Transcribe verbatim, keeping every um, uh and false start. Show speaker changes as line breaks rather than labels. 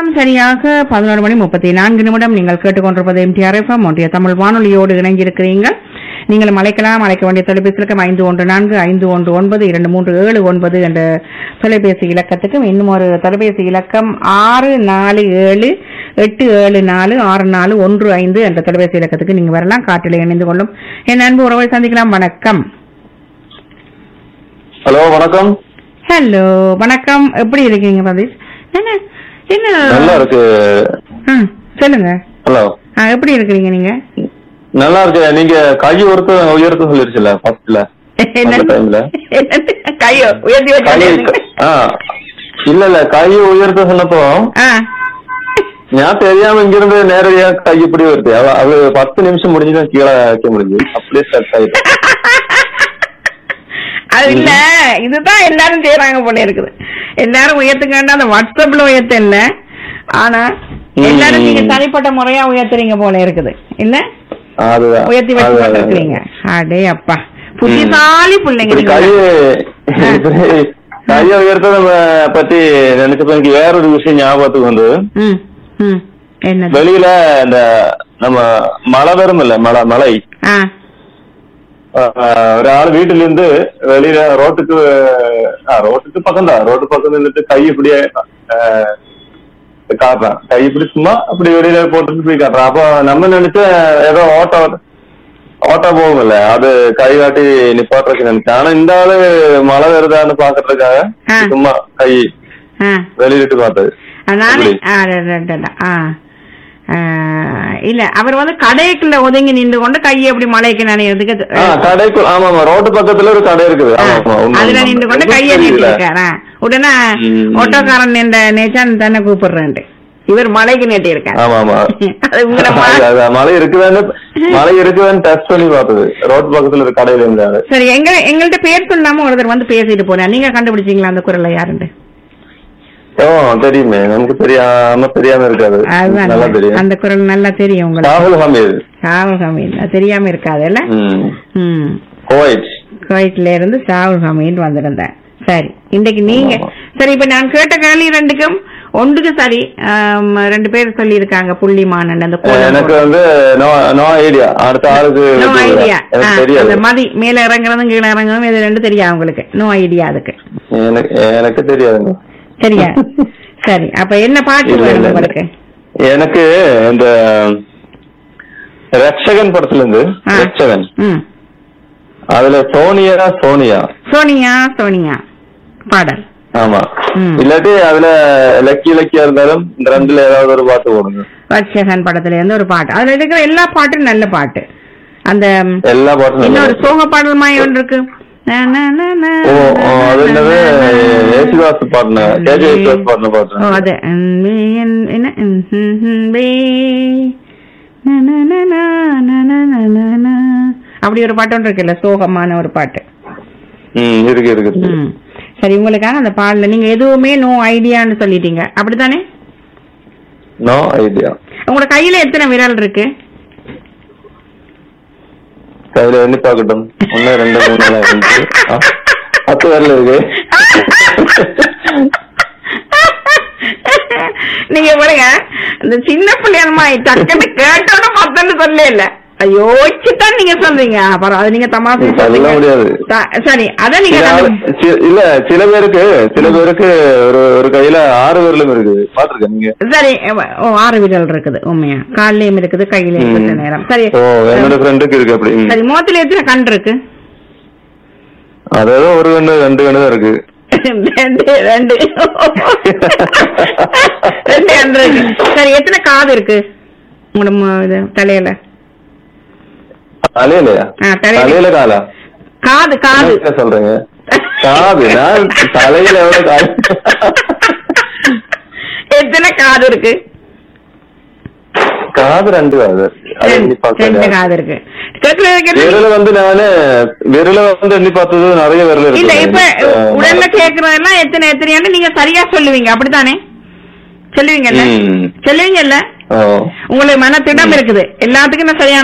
நேரம் சரியாக பதினோரு மணி முப்பத்தி நான்கு நிமிடம். நீங்கள் கேட்டுக்கொண்டிருப்பது எம்டிஆர் எஃப்எம் ஒன்றிய தமிழ் வானொலியோடு இணைஞ்சிருக்கிறீர்கள். நீங்களும் அழைக்கலாம். அழைக்க வேண்டிய தொலைபேசிகளுக்கு ஐந்து ஒன்று நான்கு ஐந்து ஒன்று ஒன்பது இரண்டு மூன்று ஏழு ஒன்பது என்ற தொலைபேசி இலக்கத்துக்கும் இன்னும் ஒரு தொலைபேசி இலக்கம் ஆறு நாலு ஏழு எட்டு ஏழு நாலு ஆறு நாலு ஒன்று ஐந்து என்ற தொலைபேசி இலக்கத்துக்கு நீங்க வரலாம். காற்றில் இணைந்து கொள்ளும் என் அன்பு உறவை சந்திக்கலாம். வணக்கம்.
ஹலோ, வணக்கம்.
ஹலோ, வணக்கம். எப்படி இருக்கீங்க பிரதீஷ்? என்ன என்ன
நல்லா இருக்கு.
சொல்லுங்க.
ஹலோ,
எப்படி இருக்கிறீங்க நீங்க?
நல்லா இருக்கு. நீங்க கை உயர்த்த உயர்த்த சொல்லிருச்சுல ஃபர்ஸ்ட்ல டைம்ல
கையோ உயர்த்தி வச்சு
இல்ல இல்ல கை உயர்த்த சொன்னப்போ நான் தெரியாம இங்க இருந்து நேரடியா கை இப்படி வருது. அது பத்து நிமிஷம் முடிஞ்சுதான் கீழே வைக்க முடிஞ்சு. அப்படியே ஸ்டக் ஆயிடுச்சு.
அது இல்ல, இதுதான் எல்லாரும் செய்யறாங்க போல இருக்குது. எல்லாரும் உயர்த்துக்காண்டா அந்த வாட்ஸ்அப்ல உயர்த்த இல்ல, ஆனா எல்லாரும் நீங்க தனிப்பட்ட முறையா உயர்த்துறீங்க போல இருக்குது. இல்ல உயர்த்தி வச்சு இருக்கிறீங்க. அடே அப்பா, புத்திசாலி பிள்ளைங்க.
கைய உயர்த்தத பத்தி நினைச்சப்ப எனக்கு வேற ஒரு விஷயம் ஞாபகத்துக்கு வந்து, வெளியில இந்த நம்ம மழை வரும் இல்ல, மழை மழை ஒரு ஆள் வீட்டுல இருந்து வெளியில ரோட்டுக்கு ரோட்டுக்கு பக்கம் தான் ரோட்டு பக்கம் இருந்துட்டு கை இப்படியே காட்டுறான். கை இப்படி சும்மா அப்படி வெளியில போட்டுட்டு போய் காட்டுறான். அப்ப நம்ம நினைச்ச ஏதோ ஓட்டோ ஓட்டோ போகும்ல, அது கை காட்டி நிப்பாட்டுறதுக்கு நினைச்சேன். ஆனா இந்த ஆளு மழை வருதான்னு பாக்குறதுக்காக சும்மா கை வெளியிட்டு பார்த்தது.
இல்ல, அவர் வந்து கடைக்குள்ள ஒதுங்கி நின்று கொண்டு கையை அப்படி மலைக்கு நனையறதுக்கு
கடைக்கு. ஆமா, ரோட்டு பக்கத்துல ஒரு கடை இருக்குது,
அதுல நின்று கொண்டு கையை நீட்டிருக்காரு. உடனே ஓட்டோக்காரன் நின்ற நேச்சான் தானே கூப்பிடுறேன், இவர் மலைக்கு நீட்டி இருக்காரு.
ஆமா ஆமா, மழை இருக்குதான்னு மழை இருக்குதான்னு டெஸ்ட் பண்ணி பார்த்தது. ரோட்டு பக்கத்துல ஒரு கடையில இருந்தாரு.
சரி, எங்க எங்கள்கிட்ட பேர் சொல்லாம ஒருத்தர் வந்து பேசிட்டு போனா, நீங்க கண்டுபிடிச்சீங்களா அந்த குரலை யாருன்னு?
ஓ, தெரியுமே, நமக்கு தெரியாம தெரியாம இருக்காது. நல்லா தெரியும்,
அந்த குரல் நல்லா தெரியும் உங்களுக்கு.
ராகுல் ஹமீத்.
ராகுல் ஹமீத் தெரியாம இருக்காது இல்ல?
குவைத்
குவைத்ல இருந்து ராகுல் ஹமீத் வந்திருந்தேன். சரி, இன்னைக்கு நீங்க சரி, இப்ப நான் கேட்ட கேள்வி ரெண்டுக்கும் ஒன்றுக்கு சரி ரெண்டு பேர் சொல்லி இருக்காங்க. புள்ளிமான் அந்த
எனக்கு வந்து நோ ஐடியா. அடுத்த ஆளுக்கு
நோ ஐடியா. அந்த மதி மேல இறங்குறதும் கீழே இறங்குறதும் இது ரெண்டு தெரியாது உங்களுக்கு. நோ ஐடியா அதுக்கு.
எனக்கு தெரியாதுங்க.
சரியா? சரி, அப்ப என்ன பாட்டு வேணும் உங்களுக்கு?
எனக்கு இந்த ரட்சகன் படத்துல இருந்து ரட்சகன், அதுல சோனியா சோனியா
சோனியா சோனியா பாடல்.
ஆமா, இல்லாட்டி அதுல லக்கி லக்கியா இருந்தாலும் இந்த ரெண்டுல ஏதாவது ஒரு பாட்டு போடுங்க.
ரட்சகன் படத்துல இருந்து ஒரு பாட்டு. அதுல இருக்கிற எல்லா பாட்டும் நல்ல பாட்டு. அந்த
எல்லா பாட்டும்
இன்னொரு சோக பாடல் மாதிரி ஒன்று இருக்கு. அப்படி ஒரு பாட்டு ஒன்று இருக்குல்ல, சோகமான ஒரு பாட்டு. சரி, உங்களுக்காக அந்த பாடல நீங்க எதுவுமே நோ ஐடியான்னு சொல்லிட்டீங்க, அப்படித்தானே?
No idea.
உங்களோட கையில எத்தனை விரல் இருக்கு?
கையில எண்ணி பாக்கட்டும். ஒன்னு ரெண்டு மூணு அஞ்சு பத்து வரல இருக்கு.
நீங்க பாருங்க, இந்த சின்ன பிள்ளைமா டக்குன்னு கேட்டோட பத்தன்னு சொல்ல இல்ல, யோசிச்சுதான் நீங்க சொல்றீங்க. அப்புறம் அது நீங்க தமாசு சொல்ல முடியாது. சரி, அதான் நீங்க
இல்ல, சில பேருக்கு சில பேருக்கு ஒரு ஒரு கையில ஆறு விரலும் இருக்குது, பாத்துருக்கேன் நீங்க.
சரி, ஆறு விரல் இருக்குது உண்மையா, காலையும் இருக்குது கையிலயும் இருக்கிற நேரம். சரி,
என்னோட ஃப்ரெண்டுக்கு இருக்கு அப்படி.
சரி, முகத்துல எத்தனை கண் இருக்கு?
அதாவது ஒரு கண்ணு ரெண்டு கண்ணு தான் இருக்கு.
ரெண்டு ரெண்டு ரெண்டு கண் இருக்கு. சரி, எத்தனை காது இருக்கு உங்களோட தலையில?
தலையிலயா? தலையில காலா?
காது காது
சொல்றீங்க. காது நான் தலையில எவ்வளவு காது?
எத்தனை காது இருக்கு?
காது ரெண்டு காது.
ரெண்டு காது இருக்கு.
விரல வந்து நானு விரல வந்து எண்ணி பார்த்தது நிறைய விரல் இருக்கு.
இல்ல, இப்ப உடல்ல கேக்குறதெல்லாம் எத்தனை எத்தனையான்னு நீங்க சரியா சொல்லுவீங்க, அப்படித்தானே? சொல்லுவீங்கல்ல சொல்லுவீங்கல்ல உங்களுக்கு மனத்திடம் இருக்குது எல்லாத்துக்கும் சரியான